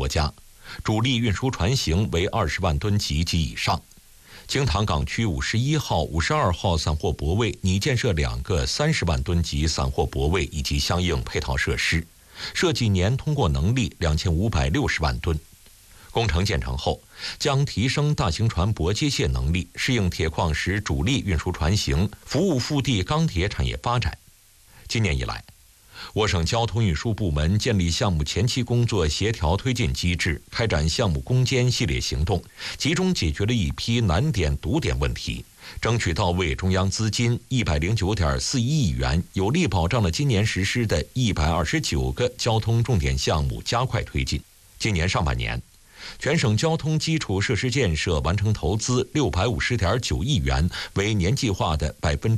国家，主力运输船型为20万吨级及以上。京塘港区51号、52号散货泊位拟建设2个30万吨级散货泊位以及相应配套设施，设计年通过能力2560万吨。工程建成后，将提升大型船舶接卸能力，适应铁矿石主力运输船型，服务腹地钢铁产业发展。今年以来，我省交通运输部门建立项目前期工作协调推进机制，开展项目攻坚系列行动，集中解决了一批难点堵点问题，争取到位中央资金109.41亿元，有力保障了今年实施的129个交通重点项目加快推进。今年上半年，全省交通基础设施建设完成投资650.9亿元，为年计划的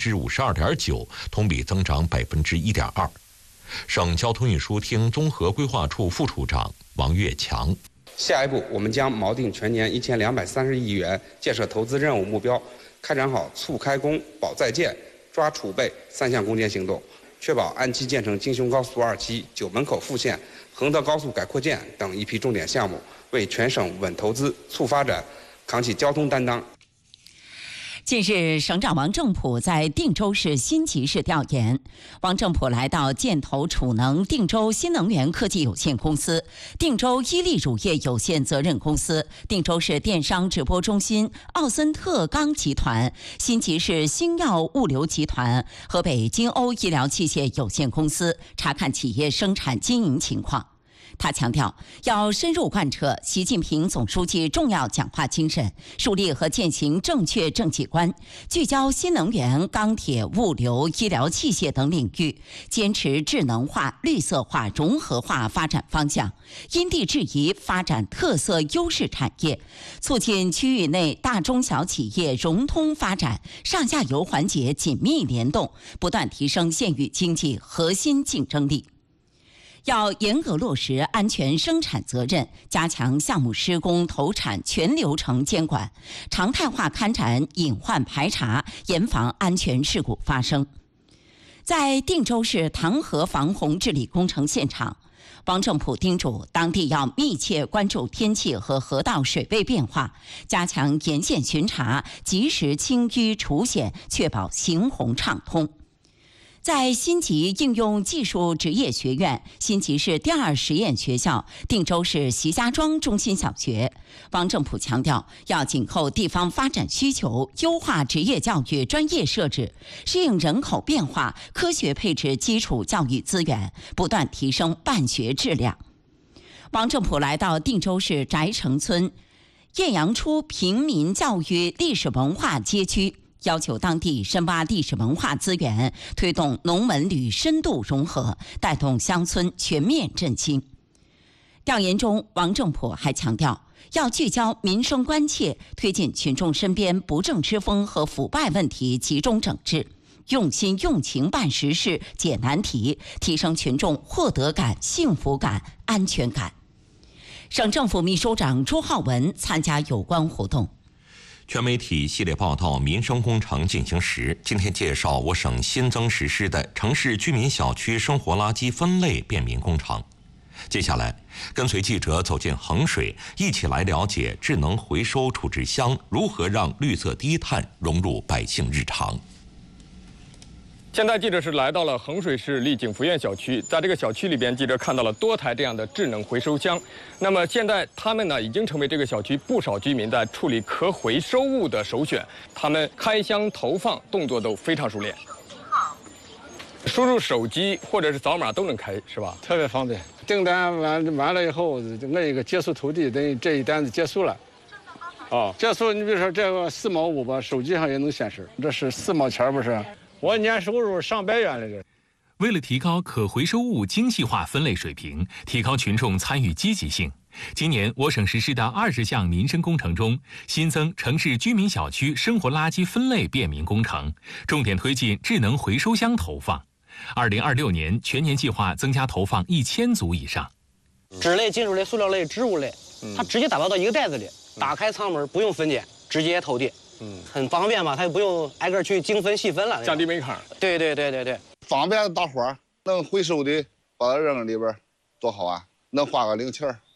52.9%，同比增长1.2%。省交通运输厅综合规划处副处长王跃强： 下一步，我们将锚定全年1230亿元建设投资任务目标，开展好促开工、保在建、抓储备3项攻坚行动，确保按期建成京雄高速2期、九门口复线、衡德高速改扩建等一批重点项目，为全省稳投资、促发展扛起交通担当。 近日，省长王正普在定州市新集市调研。王正普来到建投储能定州新能源科技有限公司、定州伊利乳业有限责任公司、定州市电商直播中心、奥森特钢集团、新集市新药物流集团、河北金欧医疗器械有限公司，查看企业生产经营情况。他强调，要深入贯彻习近平总书记重要讲话精神，树立和践行正确政绩观，聚焦新能源、钢铁、物流、医疗器械等领域，坚持智能化、绿色化、融合化发展方向，因地制宜发展特色优势产业，促进区域内大中小企业融通发展，上下游环节紧密联动，不断提升县域经济核心竞争力。要严格落实安全生产责任，加强项目施工投产全流程监管，常态化开展隐患排查，严防安全事故发生。在定州市唐河防洪治理工程现场，王正普叮嘱当地要密切关注天气和河道水位变化，加强沿线巡查，及时清淤除险，确保行洪畅通。在新集应用技术职业学院、新集市第2实验学校、定州市习家庄中心小学，王正普强调，要紧扣地方发展需求，优化职业教育专业设置，适应人口变化，科学配置基础教育资源，不断提升办学质量。王正普来到定州市翟城村艳阳初平民教育历史文化街区，要求当地深挖历史文化资源，推动农文旅深度融合，带动乡村全面振兴。调研中，王正普还强调，要聚焦民生关切，推进群众身边不正之风和腐败问题集中整治，用心用情办实事、解难题，提升群众获得感、幸福感、安全感。省政府秘书长朱浩文参加有关活动。 全媒体系列报道《民生工程进行时》，今天介绍我省新增实施的城市居民小区生活垃圾分类便民工程。接下来，跟随记者走进衡水，一起来了解智能回收处置箱如何让绿色低碳融入百姓日常。 现在记者是来到了衡水市丽景福苑小区，在这个小区里边，记者看到了多台这样的智能回收箱。那么现在他们呢，已经成为这个小区不少居民在处理可回收物的首选。他们开箱投放动作都非常熟练，输入手机或者是扫码都能开，是吧？ 特别方便。订单完了以后，按一个结束投递，等于这一单子结束了。哦，结束，你比如说这个4毛5吧，手机上也能显示，这是4毛钱不是？我年收入上百元来着。 为了提高可回收物精细化分类水平，提高群众参与积极性，今年我省实施的20项民生工程中，新增城市居民小区生活垃圾分类便民工程，重点推进智能回收箱投放。2026年全年计划增加投放1000组以上。 纸类、金属类、塑料类、植物类，它直接打包到一个袋子里，打开舱门不用分拣，直接投递。很方便嘛，他也不用挨个去精分细分了， 降低门槛。 对， 方便大伙儿，能回收的把它扔里边，多好啊！能花个零钱儿。